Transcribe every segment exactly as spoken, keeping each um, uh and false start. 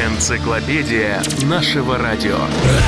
Энциклопедия нашего радио.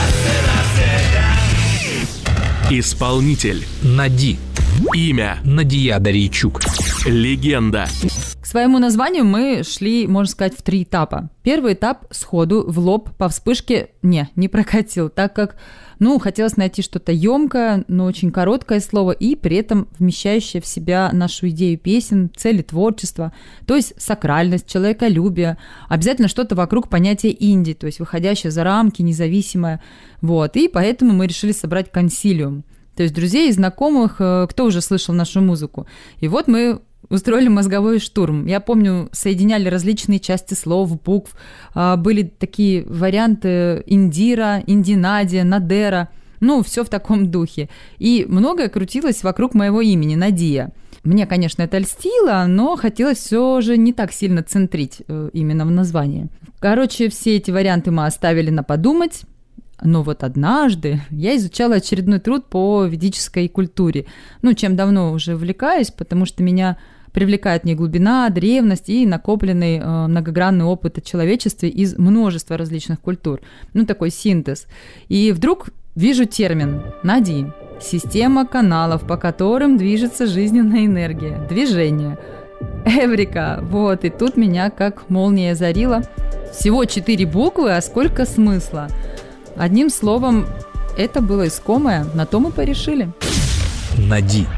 Исполнитель. Нади. Имя. Надия Дарийчук. Легенда. К своему названию мы шли, можно сказать, в три этапа. Первый этап сходу, в лоб, по вспышке, не, не прокатил, так как, ну, хотелось найти что-то емкое, но очень короткое слово и при этом вмещающее в себя нашу идею песен, цели творчества, то есть сакральность, человеколюбие, обязательно что-то вокруг понятия инди, то есть выходящее за рамки, независимое, вот, и поэтому мы решили собрать консилиум, то есть друзей и знакомых, кто уже слышал нашу музыку, и вот мы устроили мозговой штурм. Я помню, соединяли различные части слов, букв. Были такие варианты Индира, Индинадия, Надера. Ну, все в таком духе. И многое крутилось вокруг моего имени, Надия. Мне, конечно, это льстило, но хотелось все же не так сильно центрить именно в названии. Короче, все эти варианты мы оставили на подумать. Но вот однажды я изучала очередной труд по ведической культуре, ну, чем давно уже увлекаюсь, потому что меня привлекает не глубина, древность и накопленный э, многогранный опыт о человечестве из множества различных культур, ну, такой синтез. И вдруг вижу термин «Нади» – система каналов, по которым движется жизненная энергия, движение. Эврика! Вот, и тут меня как молния озарила. Всего четыре буквы, а сколько смысла! Одним словом, это было искомое, на то мы порешили. Нади.